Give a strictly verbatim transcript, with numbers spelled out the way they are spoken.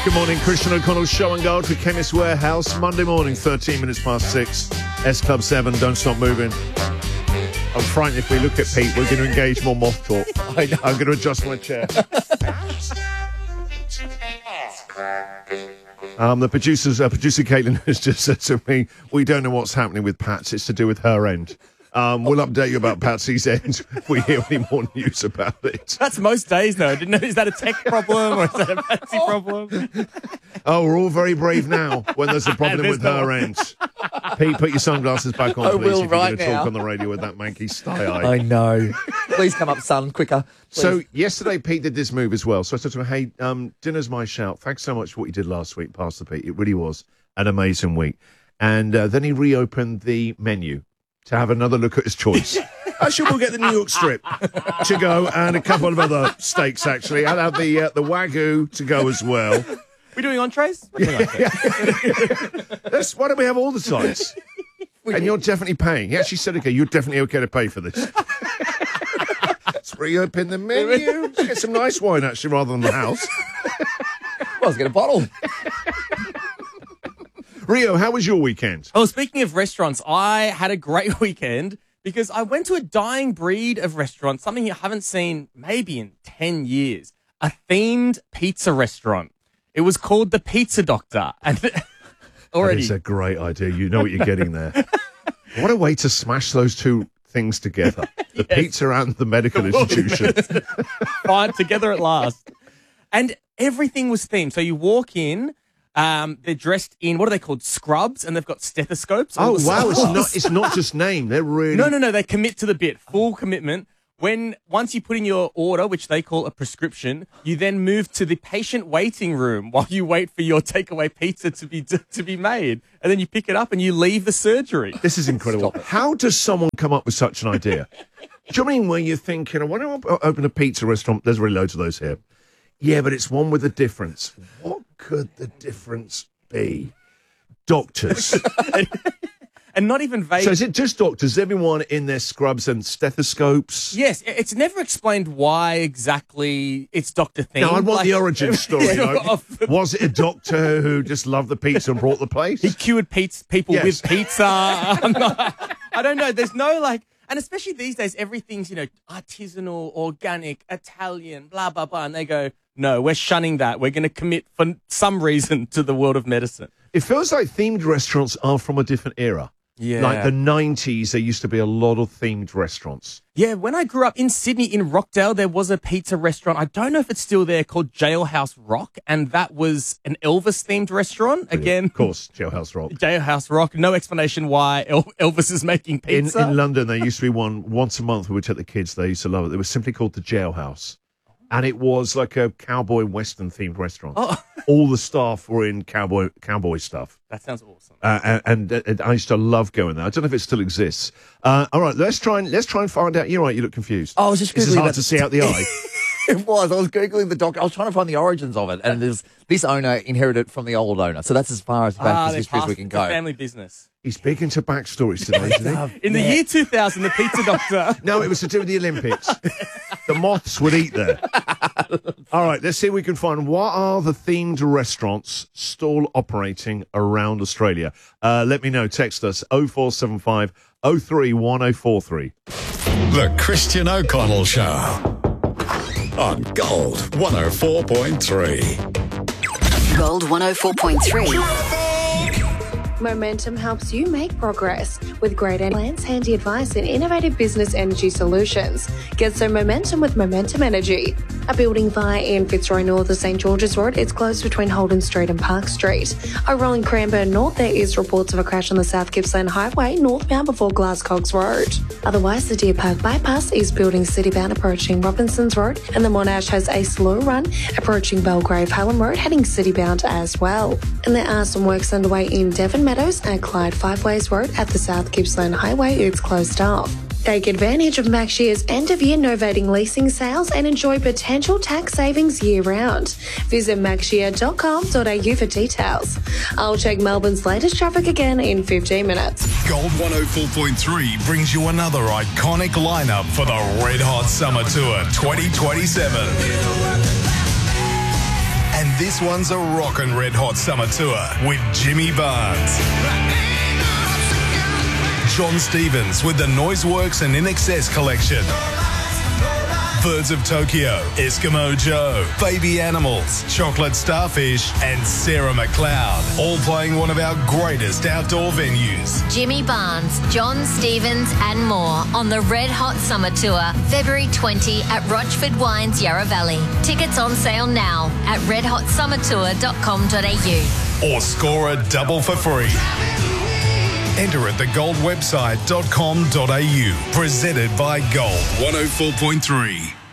Good morning, Christian O'Connell Show and Gold for Chemist Warehouse. Monday morning, thirteen minutes past six. S Club seven, don't stop moving. I'm frightened if we look at Pete, we're going to engage more moth talk. I know. I'm going to adjust my chair. um, the producers, uh, producer Caitlin has just said to me, we don't know what's happening with Pats. It's to do with her end. Um, we'll update you about Patsy's end if we hear any more news about it. That's most days, though. Didn't know, is that a tech problem or is that a Patsy problem? Oh, we're all very brave now when there's a problem with her end. Pete, put your sunglasses back on, I please. will if you're right going to now. talk on the radio with that manky sty eye. I know. Please come up, son, quicker. Please. So yesterday, Pete did this move as well. So I said to him, hey, um, dinner's my shout. Thanks so much for what you did last week, Pastor Pete. It really was an amazing week. And uh, then he reopened the menu to have another look at his choice. Actually, we'll get the New York strip to go and a couple of other steaks, actually. I'll have the uh, the Wagyu to go as well. We're doing entrees? We're doing entrees. That's, why don't we have all the sides? And you're definitely paying. He actually said, okay, you're definitely okay to pay for this. Let's reopen the menu. Let's get some nice wine, actually, rather than the house. Well, let's get a bottle. Rio, how was your weekend? Oh, speaking of restaurants, I had a great weekend because I went to a dying breed of restaurant, something you haven't seen maybe in ten years, a themed pizza restaurant. It was called the Pizza Doctor. And already, That is a great idea. You know what you're getting there. What a way to smash those two things together. The Yes. pizza and the medical institution. fine, together at last. And everything was themed. So you walk in, um, they're dressed in, what are they called? Scrubs, and they've got stethoscopes. Oh, all the wow. It's sauce. not, it's not just name. They're really... No, no, no. They commit to the bit. Full commitment. When once you put in your order, which they call a prescription, you then move to the patient waiting room while you wait for your takeaway pizza to be to be made, and then you pick it up and you leave the surgery. This is incredible. How does someone come up with such an idea? Do you know what I mean where you're thinking, why don't I open a pizza restaurant? There's really loads of those here. Yeah, but it's one with a difference. What could the difference be? Doctors. And not even vague. So is it just doctors? Everyone in their scrubs and stethoscopes? Yes, it's never explained why exactly it's Doctor Thing. No, I want Like- the origin story. you know. Of the- Was it a doctor who just loved the pizza and brought the place? He cured pizza, people Yes. with pizza. I'm not- I don't know. There's no like, and especially these days, everything's, you know, artisanal, organic, Italian, blah, blah, blah. And they go, no, we're shunning that. We're going to commit for some reason to the world of medicine. It feels like themed restaurants are from a different era. Yeah. Like the nineties, there used to be a lot of themed restaurants. Yeah, when I grew up in Sydney, in Rockdale, there was a pizza restaurant. I don't know if it's still there, called Jailhouse Rock. And that was an Elvis-themed restaurant. Again, Of course, Jailhouse Rock. Jailhouse Rock. No explanation why El- Elvis is making In, pizza. in London, there used to be one once a month we would take the kids. They used to love it. It was simply called the Jailhouse. And it was like a cowboy western themed restaurant. Oh. All the staff were in cowboy cowboy stuff. That sounds awesome. Uh, and, and, and I used to love going there. I don't know if it still exists. Uh, all right, let's try and let's try and find out. You're right. You look confused. I was just This is Googling hard that- to see out the eye. It was. I was Googling the doc. I was trying to find the origins of it. And there's this owner inherited from the old owner. So that's as far as back Ah, as they history as we passed can the go. family business. He's big into backstories today, isn't he? In the year two thousand, the Pizza Doctor. No, it was to do with the Olympics. The moths would eat there. All right, let's see if we can find what are the themed restaurants still operating around Australia. Uh, let me know. Text us oh four seven five oh three one oh four three. The Christian O'Connell Show on Gold one oh four point three. Gold one oh four point three. Momentum helps you make progress with great plans, handy advice, and innovative business energy solutions. Get some momentum with Momentum Energy. A building fire in Fitzroy North of St George's Road. It's closed between Holden Street and Park Street. Over in Cranbourne North, there is reports of a crash on the South Gippsland Highway northbound before Glascogs Road. Otherwise, the Deer Park Bypass is building citybound approaching Robinsons Road, and the Monash has a slow run approaching Belgrave Hallam Road heading citybound as well. And there are some works underway in Devon Meadows and Clyde Five Ways Road at the South Gippsland Highway. It's closed off. Take advantage of Maxshire's end-of-year novating leasing sales and enjoy potential tax savings year-round. Visit maxshire dot com dot a u for details. I'll check Melbourne's latest traffic again in fifteen minutes. Gold one oh four point three brings you another iconic lineup for the Red Hot Summer Tour twenty twenty-seven. And This one's a rockin' red hot summer tour with Jimmy Barnes. John Stevens with the Noiseworks and In Excess collection. Birds of Tokyo, Eskimo Joe, Baby Animals, Chocolate Starfish, and Sarah McLeod, all playing one of our greatest outdoor venues. Jimmy Barnes, John Stevens, and more on the Red Hot Summer Tour, February twentieth at Rochford Wines, Yarra Valley. Tickets on sale now at red hot summer tour dot com dot a u. Or score a double for free. Enter at the gold website dot com dot a u. Presented by Gold one oh four point three.